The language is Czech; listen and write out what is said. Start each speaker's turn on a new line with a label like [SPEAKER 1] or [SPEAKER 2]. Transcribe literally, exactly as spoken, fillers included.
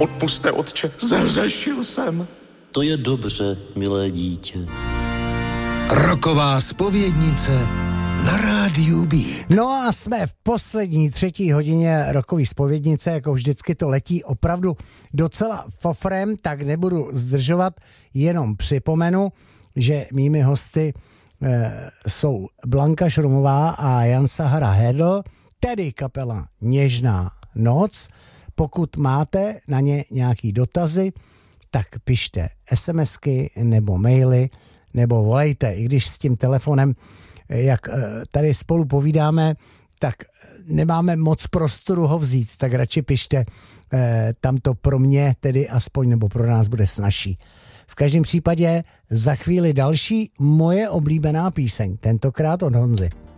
[SPEAKER 1] Odpuste, otče, zahřešil jsem.
[SPEAKER 2] To je dobře, milé dítě.
[SPEAKER 3] Roková zpovědnice na rádiu B.
[SPEAKER 4] No a jsme v poslední třetí hodině rokový zpovědnice, jako vždycky to letí opravdu docela fofrem, tak nebudu zdržovat, jenom připomenu, že mými hosty e, jsou Blanka Šrumová a Jan Sahara Hedl, tedy kapela Něžná noc. Pokud máte na ně nějaký dotazy, tak pište SMSky nebo maily, nebo volejte, i když s tím telefonem, jak tady spolu povídáme, tak nemáme moc prostoru ho vzít, tak radši pište, tam to pro mě tedy aspoň, nebo pro nás bude snazší. V každém případě za chvíli další moje oblíbená píseň, tentokrát od Honzy.